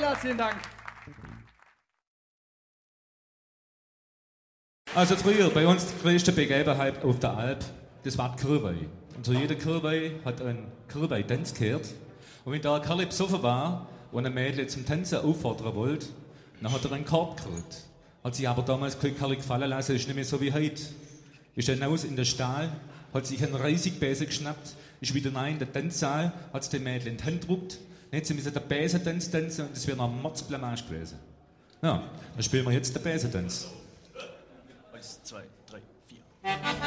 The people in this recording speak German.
herzlichen Dank. Also früher bei uns die größte Begebenheit auf der Alp, das war die Kirwei. Und so jeder Kirwei hat einen Kirwei-Tanz gehört. Und wenn da ein Kerl besoffen war und ein Mädchen zum Tanzen auffordern wollte, dann hat er einen Korb gekriegt. Hat sich aber damals kein Kerl gefallen lassen, ist nicht mehr so wie heute. Ist dann aus in den Stall, hat sich einen Reisigbesen geschnappt, ist wieder rein in den Tanzsaal, hat es dem Mädchen in die Hand gedrückt, dann hat sie den Besentanz tanzen und das wäre noch ein Mordsblamage gewesen. Ja, dann spielen wir jetzt den Besentanz. 1, 2, 3, 4.